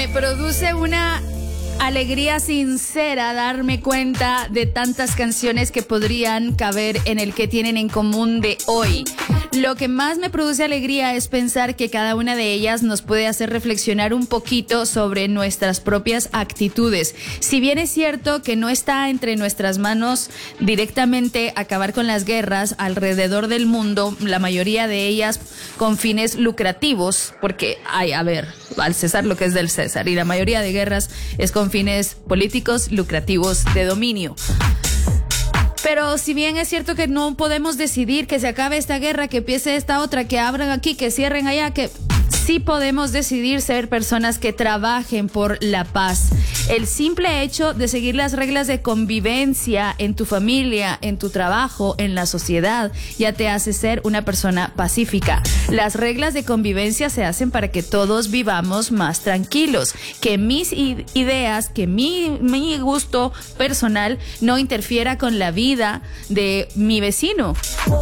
produce una alegría sincera darme cuenta de tantas canciones que podrían caber en el que tienen en común de hoy. Lo que más me produce alegría es pensar que cada una de ellas nos puede hacer reflexionar un poquito sobre nuestras propias actitudes. Si bien es cierto que no está entre nuestras manos directamente acabar con las guerras alrededor del mundo, la mayoría de ellas con fines lucrativos, porque, al César lo que es del César, y la mayoría de guerras es con fines políticos lucrativos de dominio. Pero si bien es cierto que no podemos decidir que se acabe esta guerra, que empiece esta otra, que abran aquí, que cierren allá, que sí podemos decidir ser personas que trabajen por la paz. El simple hecho de seguir las reglas de convivencia en tu familia, en tu trabajo, en la sociedad, ya te hace ser una persona pacífica. Las reglas de convivencia se hacen para que todos vivamos más tranquilos, que mis ideas, que mi gusto personal no interfiera con la vida de mi vecino.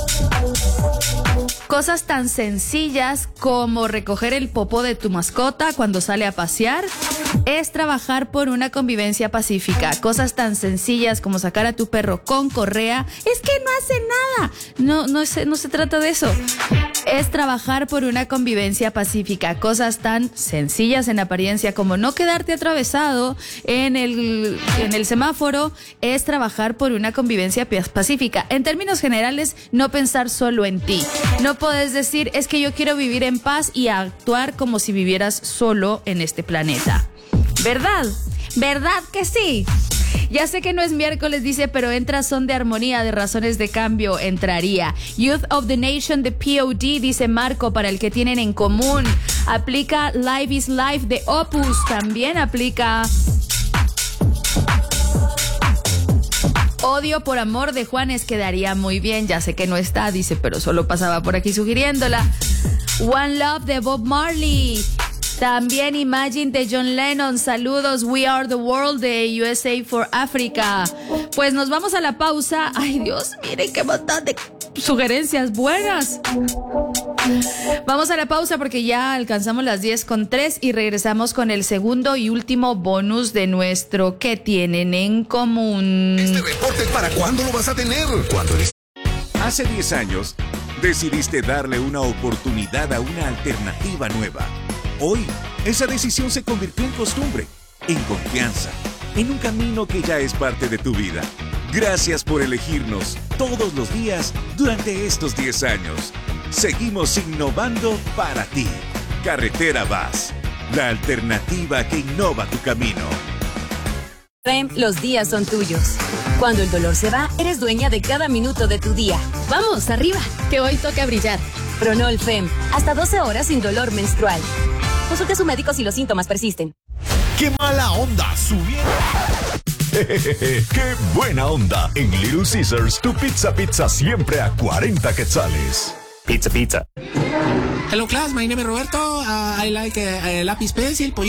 Cosas tan sencillas como recoger el popó de tu mascota cuando sale a pasear es trabajar por una convivencia pacífica. Cosas tan sencillas como sacar a tu perro con correa es que no hace nada. No se trata de eso. Es trabajar por una convivencia pacífica. Cosas tan sencillas en apariencia como no quedarte atravesado en el semáforo es trabajar por una convivencia pacífica. En términos generales, no pensar solo en ti. No puedes decir, es que yo quiero vivir en paz y actuar como si vivieras solo en este planeta. ¿Verdad? ¿Verdad que sí? Ya sé que no es miércoles, dice, pero entra son de armonía, de razones de cambio, entraría. Youth of the Nation de POD, dice Marco, para el que tienen en común. Aplica Live is Life de Opus, también aplica Odio por amor de Juanes, quedaría muy bien. Ya sé que no está, dice, pero solo pasaba por aquí sugiriéndola. One Love de Bob Marley. También Imagine de John Lennon. Saludos. We Are the World de USA for Africa. Pues nos vamos a la pausa. Ay, Dios, miren qué montón de sugerencias buenas. Vamos a la pausa porque ya alcanzamos las 10:03 y regresamos con el segundo y último bonus de nuestro ¿Qué tienen en común? ¿Este reporte para cuándo lo vas a tener? Hace 10 años decidiste darle una oportunidad a una alternativa nueva. Hoy, esa decisión se convirtió en costumbre, en confianza, en un camino que ya es parte de tu vida. Gracias por elegirnos todos los días durante estos 10 años. Seguimos innovando para ti. Carretera VAS, la alternativa que innova tu camino. FEM, los días son tuyos. Cuando el dolor se va, eres dueña de cada minuto de tu día. Vamos, arriba, que hoy toca brillar. Pronol FEM, hasta 12 horas sin dolor menstrual. Consulte a su médico si los síntomas persisten. ¡Qué mala onda! ¡Subiendo! ¡Qué buena onda! En Little Caesars, tu pizza siempre a 40 quetzales. Pizza. Hello class, my name is Roberto. I like lápiz pencil,